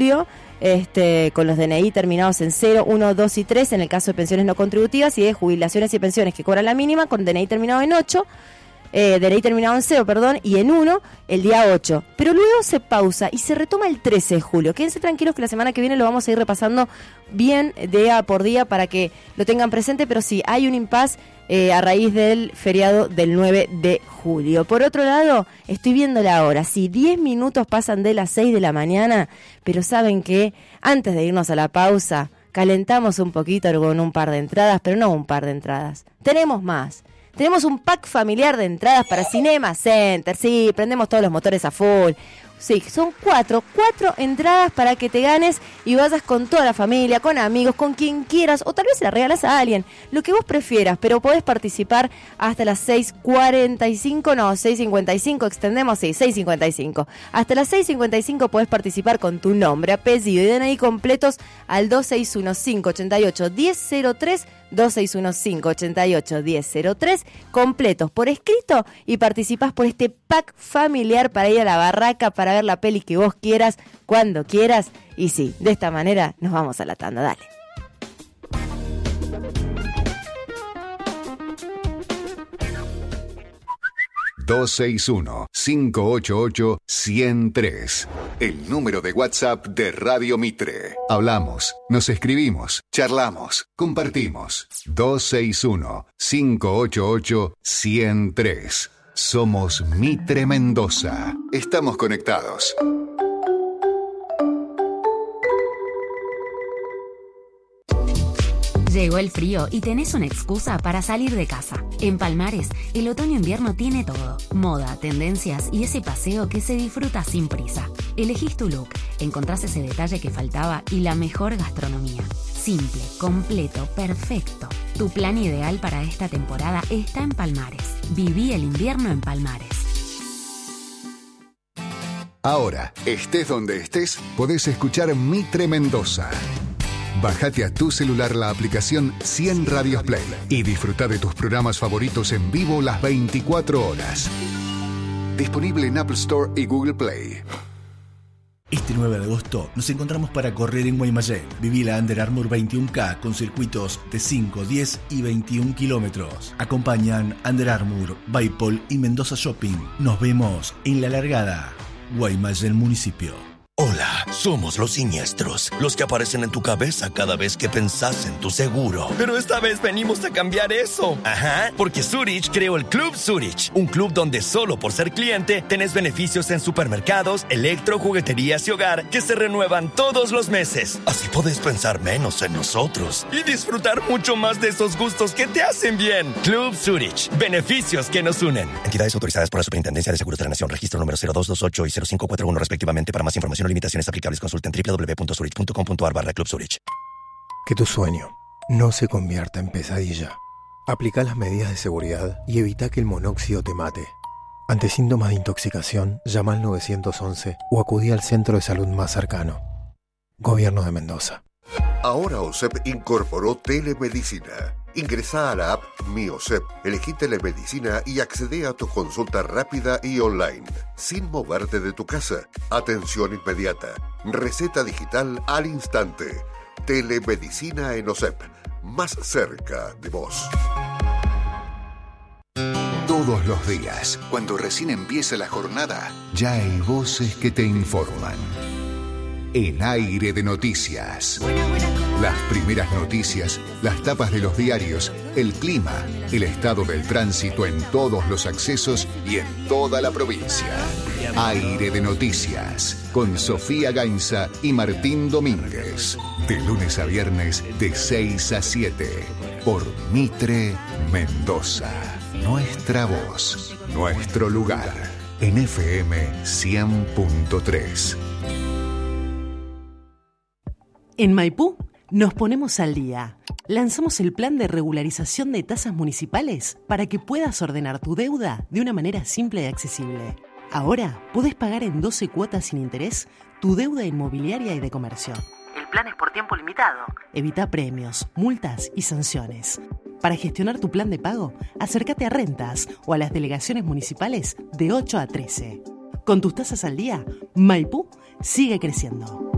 julio, con los DNI terminados en 0, 1, 2 y 3 en el caso de pensiones no contributivas, y de jubilaciones y pensiones que cobran la mínima con DNI terminado en 8, DNI terminado en 0, y en 1 el día 8. Pero luego se pausa y se retoma el 13 de julio. Quédense tranquilos que la semana que viene lo vamos a ir repasando bien día por día para que lo tengan presente, pero sí, hay un impasse a raíz del feriado del 9 de julio. Por otro lado, estoy viendo la hora. Sí, 10 minutos pasan de las 6 de la mañana, pero saben que antes de irnos a la pausa, calentamos un poquito con un par de entradas, pero no un par de entradas. Tenemos más. Tenemos un pack familiar de entradas para Cinema Center. Sí, prendemos todos los motores a full. Sí, son cuatro entradas para que te ganes y vayas con toda la familia, con amigos, con quien quieras, o tal vez se la regalas a alguien, lo que vos prefieras, pero podés participar hasta las 6:55, extendemos, sí, 6:55. Hasta las 6:55 podés participar con tu nombre, apellido y DNI completos al 2615-88-1003, 2615-88-1003, completos por escrito, y participás por este pack familiar para ir a la barraca, para ver la peli que vos quieras, cuando quieras. Y sí, de esta manera nos vamos a la tanda, dale. ...261-588-103... el número de WhatsApp de Radio Mitre. Hablamos, nos escribimos, charlamos, compartimos. 261-588-103. Somos Mitre Mendoza. Estamos conectados. Llegó el frío y tenés una excusa para salir de casa. En Palmares, el otoño-invierno tiene todo. Moda, tendencias y ese paseo que se disfruta sin prisa. Elegís tu look, encontrás ese detalle que faltaba y la mejor gastronomía. Simple, completo, perfecto. Tu plan ideal para esta temporada está en Palmares. Viví el invierno en Palmares. Ahora, estés donde estés, podés escuchar Mitre Mendoza. Bájate a tu celular la aplicación 100 Radios Play y disfruta de tus programas favoritos en vivo las 24 horas. Disponible en Apple Store y Google Play. Este 9 de agosto nos encontramos para correr en Guaymallén. Viví la Under Armour 21K con circuitos de 5, 10 y 21 kilómetros. Acompañan Under Armour, Baipol y Mendoza Shopping. Nos vemos en la largada. Guaymallén Municipio. Hola, somos los siniestros, los que aparecen en tu cabeza cada vez que pensás en tu seguro. Pero esta vez venimos a cambiar eso. Ajá, porque Zurich creó el Club Zurich, un club donde solo por ser cliente tenés beneficios en supermercados, electro, jugueterías y hogar que se renuevan todos los meses. Así podés pensar menos en nosotros y disfrutar mucho más de esos gustos que te hacen bien. Club Zurich, beneficios que nos unen. Entidades autorizadas por la Superintendencia de Seguros de la Nación, registro número 0228 y 0541 respectivamente. Para más información o limitaciones aplicables, consulten www.zurich.com.ar/Club Zurich. Que tu sueño no se convierta en pesadilla. Aplica las medidas de seguridad y evita que el monóxido te mate. Ante síntomas de intoxicación, llama al 911 o acudí al centro de salud más cercano. Gobierno de Mendoza. Ahora OSEP incorporó telemedicina. Ingresá a la app Mi OSEP, elegí telemedicina y accede a tu consulta rápida y online, sin moverte de tu casa. Atención inmediata, receta digital al instante. Telemedicina en OSEP, más cerca de vos. Todos los días, cuando recién empieza la jornada, ya hay voces que te informan. En Aire de Noticias. Las primeras noticias, las tapas de los diarios, el clima, el estado del tránsito en todos los accesos y en toda la provincia. Aire de Noticias, con Sofía Gainza y Martín Domínguez. De lunes a viernes, de 6 a 7. Por Mitre Mendoza. Nuestra voz, nuestro lugar. En FM 100.3. En Maipú nos ponemos al día. Lanzamos el plan de regularización de tasas municipales para que puedas ordenar tu deuda de una manera simple y accesible. Ahora podés pagar en 12 cuotas sin interés tu deuda inmobiliaria y de comercio. El plan es por tiempo limitado. Evita premios, multas y sanciones. Para gestionar tu plan de pago, acércate a Rentas o a las delegaciones municipales de 8 a 13. Con tus tasas al día, Maipú sigue creciendo.